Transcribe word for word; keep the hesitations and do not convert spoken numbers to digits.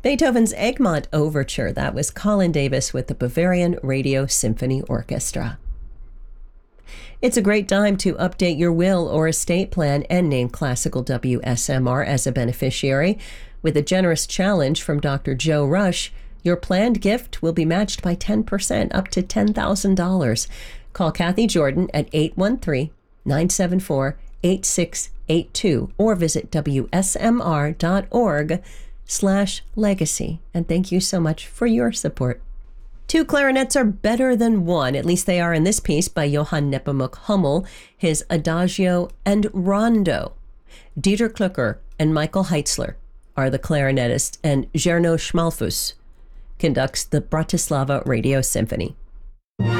Beethoven's Egmont Overture. That was Colin Davis with the Bavarian Radio Symphony Orchestra. It's a great time to update your will or estate plan and name Classical W S M R as a beneficiary. With a generous challenge from Doctor Joe Rush, your planned gift will be matched by ten percent, up to ten thousand dollars. Call Kathy Jordan at eight one three, nine seven four, eight six eight two or visit W S M R dot org slash legacy. And thank you so much for your support. Two clarinets are better than one, at least they are in this piece by Johann Nepomuk Hummel, his Adagio and Rondo. Dieter Klucker and Michael Heitzler are the clarinetists, and Jerno Schmalfuss conducts the Bratislava Radio Symphony.